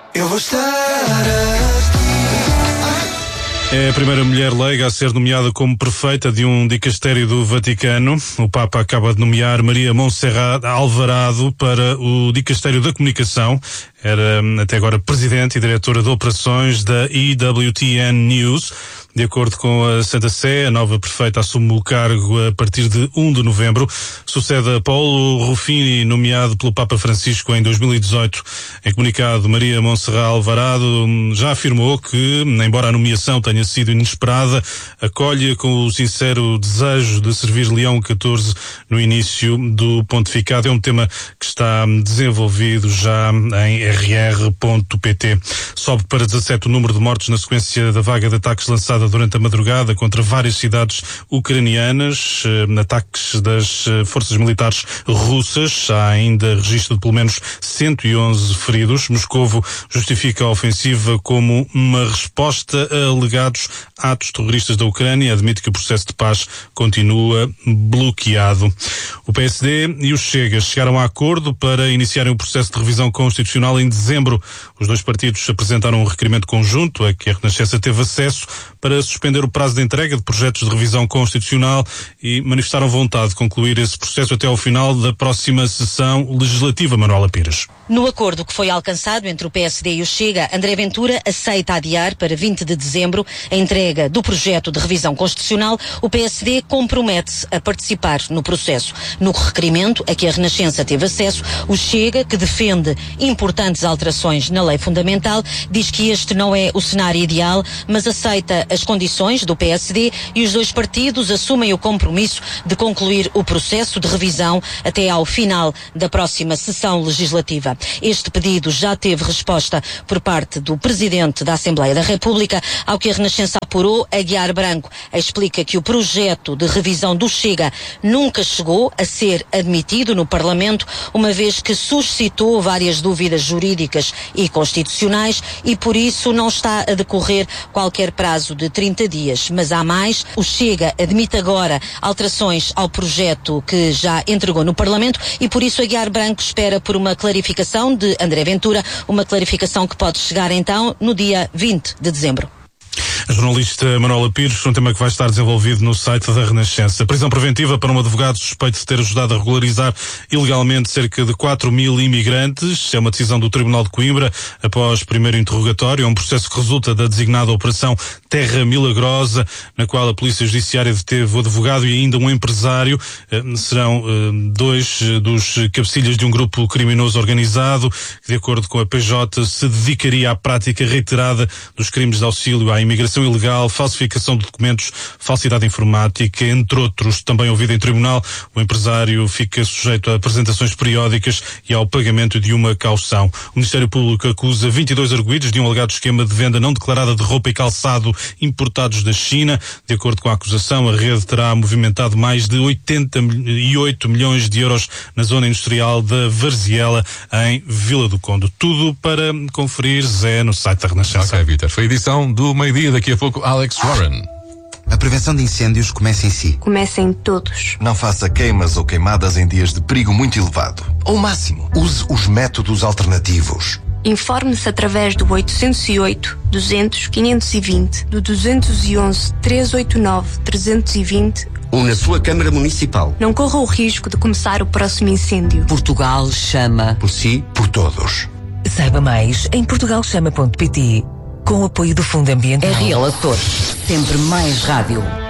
Eu vou estar É a primeira mulher leiga a ser nomeada como prefeita de um dicastério do Vaticano. O Papa acaba de nomear Maria Montserrat Alvarado para o dicastério da comunicação. Era até agora presidente e diretora de operações da EWTN News. De acordo com a Santa Sé, a nova prefeita assume o cargo a partir de 1 de novembro. Sucede a Paulo Ruffini, nomeado pelo Papa Francisco em 2018. Em comunicado, Maria Montserrat Alvarado já afirmou que, embora a nomeação tenha sido inesperada, acolhe com o sincero desejo de servir Leão XIV no início do pontificado. É um tema que está desenvolvido já em rr.pt. Sobe para 17 o número de mortos na sequência da vaga de ataques lançada durante a madrugada contra várias cidades ucranianas, ataques das forças militares russas. Há ainda registro de pelo menos 111 feridos. Moscovo justifica a ofensiva como uma resposta a alegados atos terroristas da Ucrânia. Admite que o processo de paz continua bloqueado. O PSD e o Chega chegaram a acordo para iniciarem o processo de revisão constitucional em dezembro. Os dois partidos apresentaram um requerimento conjunto a que a Renascença teve acesso para suspender o prazo de entrega de projetos de revisão constitucional e manifestaram vontade de concluir esse processo até ao final da próxima sessão legislativa. Manuela Pires. No acordo que foi alcançado entre o PSD e o Chega, André Ventura aceita adiar para 20 de dezembro a entrega do projeto de revisão constitucional. O PSD compromete-se a participar no processo. No requerimento a que a Renascença teve acesso, o Chega, que defende importantes alterações na lei fundamental, diz que este não é o cenário ideal, mas aceita as condições do PSD e os dois partidos assumem o compromisso de concluir o processo de revisão até ao final da próxima sessão legislativa. Este pedido já teve resposta por parte do Presidente da Assembleia da República, ao que a Renascença apurou. Aguiar Branco explica que o projeto de revisão do Chega nunca chegou a ser admitido no Parlamento, uma vez que suscitou várias dúvidas jurídicas e constitucionais e por isso não está a decorrer qualquer prazo de 30 dias. Mas há mais, o Chega admite agora alterações ao projeto que já entregou no Parlamento e por isso Aguiar Branco espera por uma clarificação de André Ventura, uma clarificação que pode chegar então no dia 20 de dezembro. A jornalista Manuela Pires, um tema que vai estar desenvolvido no site da Renascença. Prisão preventiva para um advogado suspeito de ter ajudado a regularizar ilegalmente cerca de 4.000 imigrantes. É uma decisão do Tribunal de Coimbra após primeiro interrogatório. É um processo que resulta da designada Operação Terra Milagrosa, na qual a Polícia Judiciária deteve o advogado e ainda um empresário. Serão dois dos cabecilhas de um grupo criminoso organizado que, de acordo com a PJ, se dedicaria à prática reiterada dos crimes de auxílio à imigração ilegal, falsificação de documentos, falsidade informática, entre outros. Também ouvido em tribunal, o empresário fica sujeito a apresentações periódicas e ao pagamento de uma caução. O Ministério Público acusa 22 arguidos de um alegado esquema de venda não declarada de roupa e calçado importados da China. De acordo com a acusação, a rede terá movimentado mais de 88 milhões de euros na zona industrial da Varziela, em Vila do Conde. Tudo para conferir, Zé, no site da Renascença. Ok, Vítor. Foi a edição do meio-dia. Daqui a pouco, Alex Warren. A prevenção de incêndios começa em si. Começa em todos. Não faça queimas ou queimadas em dias de perigo muito elevado. Ao máximo, use os métodos alternativos. Informe-se através do 808 200 520, do 211 389 320 ou na sua Câmara Municipal. Não corra o risco de começar o próximo incêndio. Portugal chama. Por si, por todos. Saiba mais em portugalchama.pt. Com o apoio do Fundo Ambiental. RL Açores, sempre mais rádio.